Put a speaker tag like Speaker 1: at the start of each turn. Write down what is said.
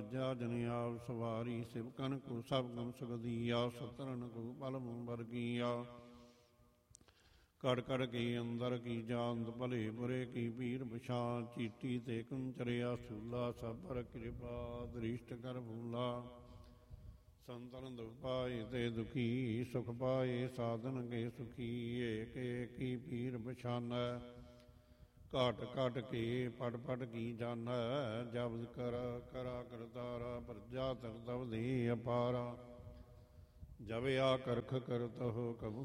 Speaker 1: ਸਾਜਾ ਜਨ ਆਪ ਸਵਾਰੀ ਸਿਵਕਨ ਕੋ ਸਭ ਗੁਣ ਸੁਗਦੀਆ ਸਤਰਨ ਕੋ ਪਲਮ ਵਰਗੀਆ ਕੜ ਕੜ ਕੀ ਅੰਦਰ ਕੀ ਜਾਂਦ ਭਲੇ ਬੁਰੇ ਕੀ ਪੀਰ ਪਛਾਣ ਚੀਟੀ ਤੇ ਕੁੰਚਰਿਆ ਸੂਲਾ ਸਭਰ ਕਿਰਪਾ ਦ੍ਰਿਸ਼ਟ ਕਰ ਭੂਲਾ ਸੰਤਨ ਦੁਖ ਪਾਏ ਤੇ ਦੁਖੀ ਸੁਖ ਪਾਏ ਸਾਧਨ ਕੇ ਸੁਖੀ ਏਕ ਏਕੀ ਪੀਰ ਪਛਾਨੈ ਘਟ ਘਟ ਕੇ ਪਟ ਪਟ ਕੀ ਜਾਣੈ ਜਬਦ ਕਰ ਕਰਾ ਕਰਤਾਰਾ ਪ੍ਰਜਾ ਤਰਤਵ ਦੇ ਅਪਾਰਾ ਜਬ ਆ ਕਰਖ ਕਰਤ ਹੋ ਕਬੂ